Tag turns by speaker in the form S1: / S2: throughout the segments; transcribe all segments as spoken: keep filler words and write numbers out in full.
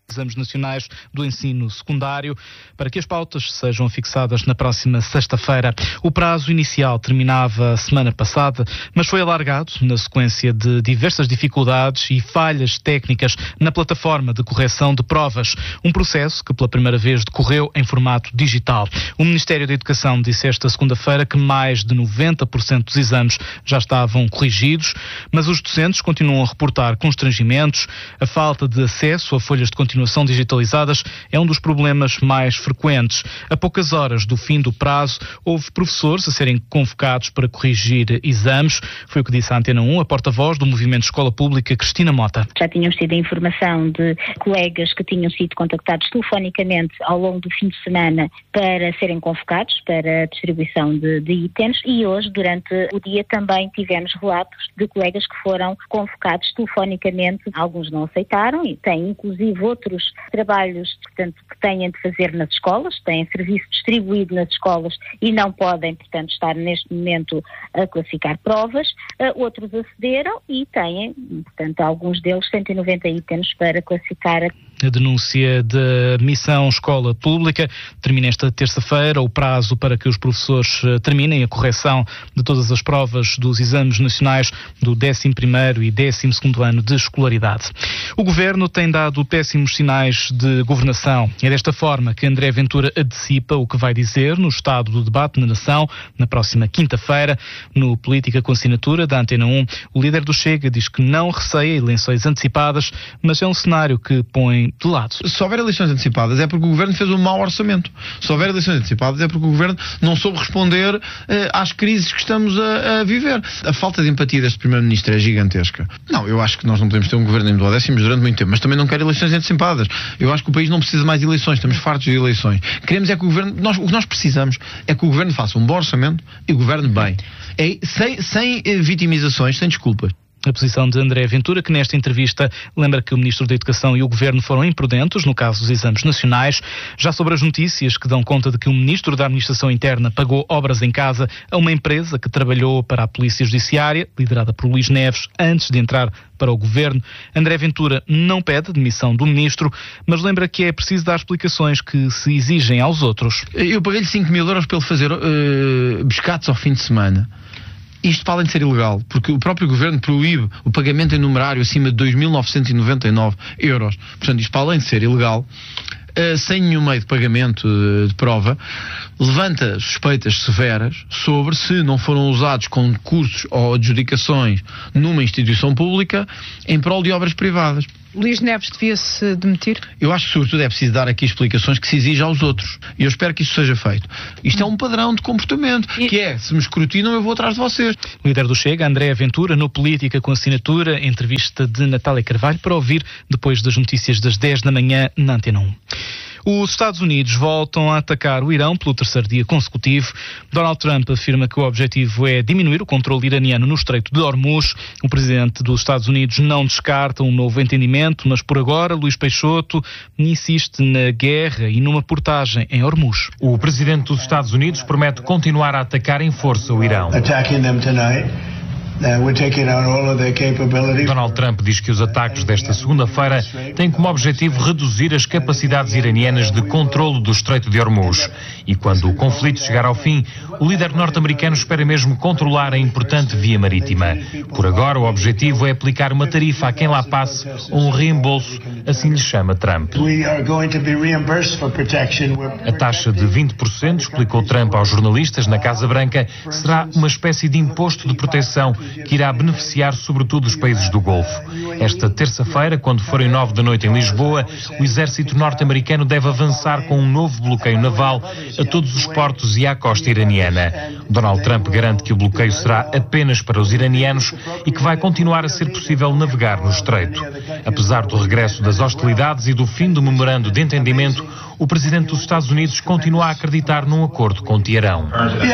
S1: Exames nacionais do ensino secundário, para que as pautas sejam fixadas na próxima sexta-feira. O prazo inicial terminava a semana passada, mas foi alargado na sequência de diversas dificuldades e falhas técnicas na plataforma de correção de provas. Um processo que pela primeira vez decorreu em formato digital. O Ministério da Educação disse esta segunda-feira que mais de noventa por cento dos exames já estavam corrigidos, mas os docentes continuam a reportar constrangimentos. A falta de acesso a folhas de continuação digitalizadas é um dos problemas mais frequentes. A poucas horas do fim do prazo, houve professores a serem convocados para corrigir exames. Foi o que disse a Antena um, a porta-voz do Movimento Escola Pública, Cristina Mota.
S2: Já tínhamos tido a informação de colegas que tinham sido contactados telefonicamente ao longo do fim de semana para serem convocados para a distribuição de, de itens, e hoje, durante o dia, também tivemos relatos de colegas que foram convocados telefonicamente. Alguns não aceitaram e têm, inclusive, outros trabalhos, portanto, que têm de fazer nas escolas, têm serviço distribuído nas escolas e não podem, portanto, estar neste momento a classificar provas. Uh, outros acederam e têm, portanto, alguns deles cento e noventa itens para classificar.
S1: A denúncia da Missão Escola Pública termina esta terça-feira. O prazo para que os professores terminem a correção de todas as provas dos exames nacionais do décimo primeiro e décimo segundo ano de escolaridade. O Governo tem dado péssimos sinais de governação. É desta forma que André Ventura antecipa o que vai dizer no estado do debate na nação na próxima quinta-feira. No Política com Assinatura da Antena um, o líder do Chega diz que não receia eleições antecipadas, mas é um cenário que põe de lado.
S3: Se houver eleições antecipadas é porque o Governo fez um mau orçamento. Se houver eleições antecipadas é porque o Governo não soube responder uh, às crises que estamos a, a viver. A falta de empatia deste Primeiro-Ministro é gigantesca. Não, eu acho que nós não podemos ter um Governo em duodécimos durante muito tempo, mas também não quero eleições antecipadas. Eu acho que o país não precisa mais de eleições, estamos fartos de eleições. Queremos é que o Governo, nós, o que nós precisamos é que o Governo faça um bom orçamento e governe bem. É, sem, sem vitimizações, sem desculpas.
S1: A posição de André Ventura, que nesta entrevista lembra que o Ministro da Educação e o Governo foram imprudentes no caso dos exames nacionais. Já sobre as notícias que dão conta de que o Ministro da Administração Interna pagou obras em casa a uma empresa que trabalhou para a Polícia Judiciária, liderada por Luís Neves, antes de entrar para o Governo, André Ventura não pede demissão do Ministro, mas lembra que é preciso dar explicações que se exigem aos outros.
S3: Eu paguei-lhe cinco mil euros para ele fazer uh, biscates ao fim de semana. Isto, para além de ser ilegal, porque o próprio Governo proíbe o pagamento em numerário acima de dois mil novecentos e noventa e nove euros. Portanto, isto, para além de ser ilegal, uh, sem nenhum meio de pagamento uh, de prova, levanta suspeitas severas sobre se não foram usados concursos ou adjudicações numa instituição pública em prol de obras privadas.
S4: Luís Neves devia-se demitir?
S3: Eu acho que, sobretudo, é preciso dar aqui explicações que se exigem aos outros. E eu espero que isso seja feito. Isto é um padrão de comportamento, e... que é, se me escrutinam, eu vou atrás de vocês.
S1: Líder do Chega, André Ventura, no Política com Assinatura, entrevista de Natália Carvalho, para ouvir depois das notícias das dez da manhã na Antena um. Os Estados Unidos voltam a atacar o Irão pelo terceiro dia consecutivo. Donald Trump afirma que o objetivo é diminuir o controle iraniano no Estreito de Hormuz. O presidente dos Estados Unidos não descarta um novo entendimento, mas por agora Luís Peixoto insiste na guerra e numa portagem em Hormuz.
S5: O presidente dos Estados Unidos promete continuar a atacar em força o Irão. Donald Trump diz que os ataques desta segunda-feira têm como objetivo reduzir as capacidades iranianas de controlo do Estreito de Hormuz. E quando o conflito chegar ao fim, o líder norte-americano espera mesmo controlar a importante via marítima. Por agora, o objetivo é aplicar uma tarifa a quem lá passe ou um reembolso, assim lhe chama Trump. A taxa de vinte por cento, explicou Trump aos jornalistas na Casa Branca, será uma espécie de imposto de proteção que irá beneficiar sobretudo os países do Golfo. Esta terça-feira, quando forem nove da noite em Lisboa, o exército norte-americano deve avançar com um novo bloqueio naval a todos os portos e à costa iraniana. Donald Trump garante que o bloqueio será apenas para os iranianos e que vai continuar a ser possível navegar no estreito. Apesar do regresso das hostilidades e do fim do memorando de entendimento, o presidente dos Estados Unidos continua a acreditar num acordo com Teherão.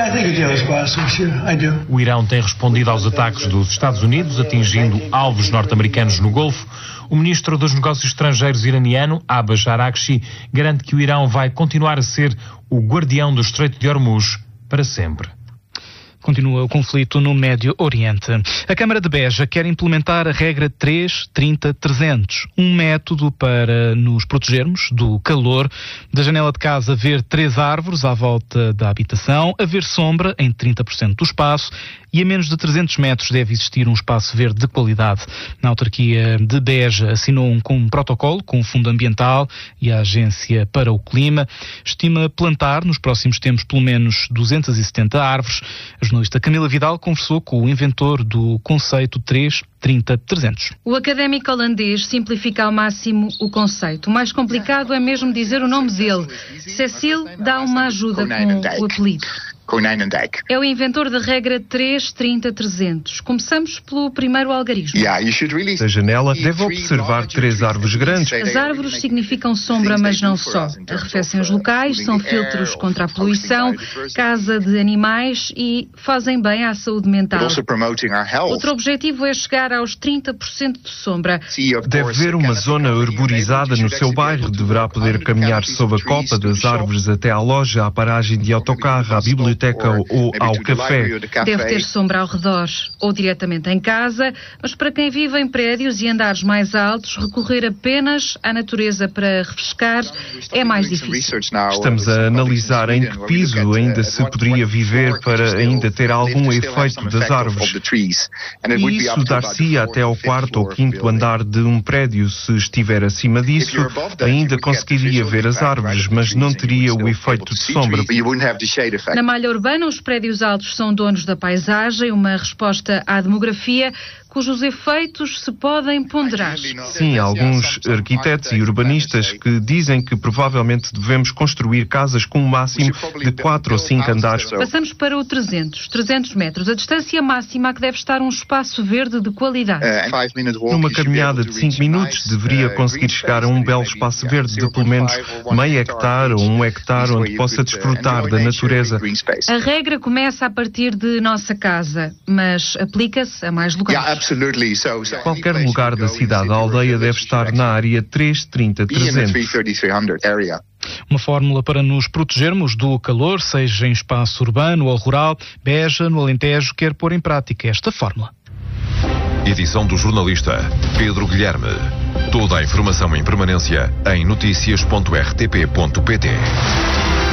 S5: O Irão tem respondido aos ataques dos Estados Unidos, atingindo alvos norte-americanos no Golfo. O ministro dos Negócios Estrangeiros iraniano, Abbas Araghchi, garante que o Irão vai continuar a ser o guardião do Estreito de Hormuz para sempre.
S1: Continua o conflito no Médio Oriente. A Câmara de Beja quer implementar a regra três trinta trezentos, um método para nos protegermos do calor. Da janela de casa ver três árvores à volta da habitação, haver sombra em trinta por cento do espaço e a menos de trezentos metros deve existir um espaço verde de qualidade. Na autarquia de Beja assinou um, um protocolo com o Fundo Ambiental e a Agência para o Clima. Estima plantar nos próximos tempos pelo menos duzentas e setenta árvores. A jornalista Camila Vidal conversou com o inventor do conceito três trinta trezentos.
S6: O académico holandês simplifica ao máximo o conceito. O mais complicado é mesmo dizer o nome dele. Cecil dá uma ajuda com o apelido. É o inventor da regra três trinta trezentos. Começamos pelo primeiro algarismo.
S7: Da janela deve observar três árvores grandes.
S6: As árvores significam sombra, mas não só. Arrefecem os locais, são filtros contra a poluição, casa de animais e fazem bem à saúde mental. Outro objetivo é chegar aos trinta por cento de sombra.
S7: Deve ver uma zona arborizada no seu bairro. Deverá poder caminhar sob a copa das árvores até à loja, à paragem de autocarro, à biblioteca ou ao café.
S6: Deve ter sombra ao redor ou diretamente em casa, mas para quem vive em prédios e andares mais altos, recorrer apenas à natureza para refrescar é mais difícil.
S7: Estamos a analisar em que piso ainda se poderia viver para ainda ter algum efeito das árvores. E isso dar-se até ao quarto ou quinto andar de um prédio. Se estiver acima disso, ainda conseguiria ver as árvores, mas não teria o efeito de sombra.
S6: Na malha urbana, os prédios altos são donos da paisagem, uma resposta à demografia cujos efeitos se podem ponderar.
S7: Sim, há alguns arquitetos e urbanistas que dizem que provavelmente devemos construir casas com um máximo de quatro ou cinco andares.
S6: Passamos para o trezentos. trezentos metros. A distância máxima a que deve estar um espaço verde de qualidade.
S7: Numa caminhada de cinco minutos, deveria conseguir chegar a um belo espaço verde de pelo menos meio hectare ou um hectare onde possa desfrutar da natureza.
S6: A regra começa a partir de nossa casa, mas aplica-se a mais lugares.
S7: Qualquer lugar da cidade, a aldeia deve estar na área três trinta trezentos.
S1: Uma fórmula para nos protegermos do calor, seja em espaço urbano ou rural. Beja, no Alentejo, quer pôr em prática esta fórmula.
S8: Edição do jornalista Pedro Guilherme. Toda a informação em permanência em noticias ponto r t p ponto p t.